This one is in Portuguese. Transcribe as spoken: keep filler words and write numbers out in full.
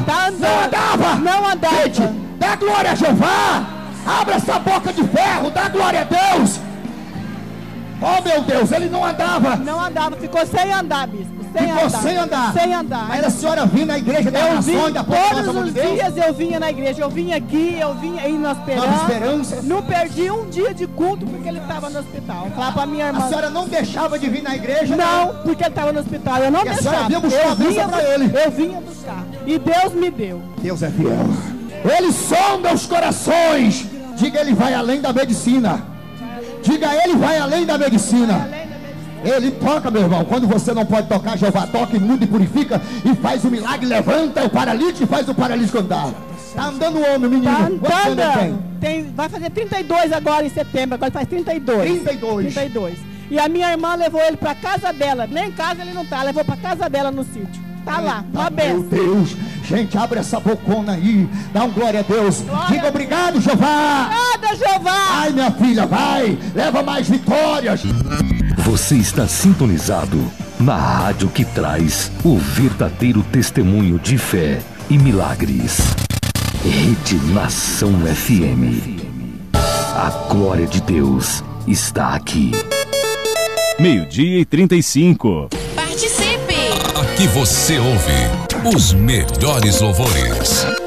Tá andando. Não andava. Não andava. Gente, dá glória a Jeová. Abra essa boca de ferro, dá glória a Deus. Oh meu Deus, ele não andava. Não andava, ficou sem andar, bispo. Sem Ficou andar. sem andar. Sem andar. Mas a senhora vinha na igreja da Eu vim, nação da todos de os Deus? dias eu vinha na igreja. Eu vinha aqui, eu vinha aí na Nova Esperança. Esperança. Não perdi um dia de culto porque ele estava no hospital. Eu falava pra minha irmã. A senhora não deixava de vir na igreja? Não, porque ele estava no hospital. Eu não e deixava. A senhora vinha buscar eu a bênção pra ele. Eu vinha buscar. E Deus me deu. Deus é fiel. Ele sonda os corações. Diga, ele vai além da medicina. Diga, ele vai além da medicina. Ele toca, meu irmão. Quando você não pode tocar, Jeová toca e muda e purifica e faz o milagre, levanta o paralítico e faz o paralítico andar. Tá andando o homem, menino. Tá Quantos andando. anos tem? Tem, vai fazer trinta e dois agora em setembro. Agora faz trinta e dois. trinta e dois. trinta e dois. E a minha irmã levou ele pra casa dela. Nem em casa ele não tá. Levou pra casa dela no sítio. Tá lá, uma benção. Meu Deus. Gente, abre essa bocona aí. Dá um glória a Deus. Glória. Diga obrigado, Jeová. Nada, Jeová. Ai, minha filha, vai. Leva mais vitórias. Você está sintonizado na rádio que traz o verdadeiro testemunho de fé e milagres. Rede Nação F M. A glória de Deus está aqui. Meio-dia e trinta e cinco. Participe! Aqui você ouve os melhores louvores.